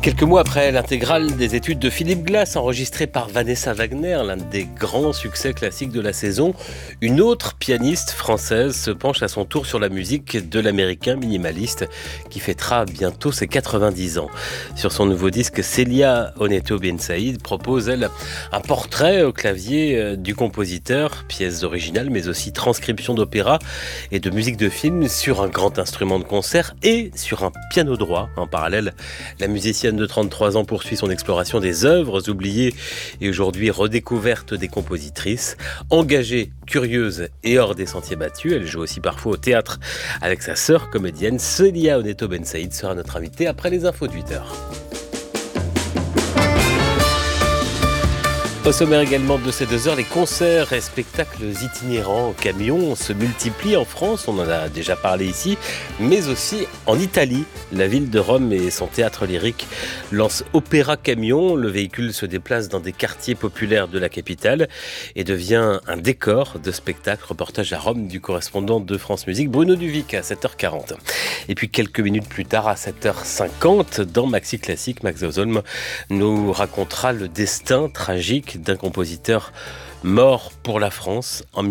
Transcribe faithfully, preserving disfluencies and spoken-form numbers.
Quelques mois après l'intégrale des études de Philippe Glass, enregistrée par Vanessa Wagner, l'un des grands succès classiques de la saison, une autre pianiste française se penche à son tour sur la musique de l'américain minimaliste qui fêtera bientôt ses quatre-vingt-dix ans. Sur son nouveau disque, Célia Oneto Bensaïd propose, elle, un portrait au clavier du compositeur, pièces originales mais aussi transcriptions d'opéra et de musique de film sur un grand instrument de concert et sur un piano droit. En parallèle, la musicienne de trente-trois ans poursuit son exploration des œuvres oubliées et aujourd'hui redécouvertes des compositrices. Engagée, curieuse et hors des sentiers battus, elle joue aussi parfois au théâtre avec sa sœur comédienne. Célia Oneto Bensaïd sera notre invitée après les infos de huit heures. Au sommaire également de ces deux heures, les concerts et spectacles itinérants au camion se multiplient en France, on en a déjà parlé ici, mais aussi en Italie. La ville de Rome et son théâtre lyrique lancent Opéra Camion. Le véhicule se déplace dans des quartiers populaires de la capitale et devient un décor de spectacle. Reportage à Rome du correspondant de France Musique, Bruno Duvic, à sept heures quarante. Et puis quelques minutes plus tard, à sept heures cinquante, dans Maxi Classique, Max Ozolm nous racontera le destin tragique d'un compositeur mort pour la France en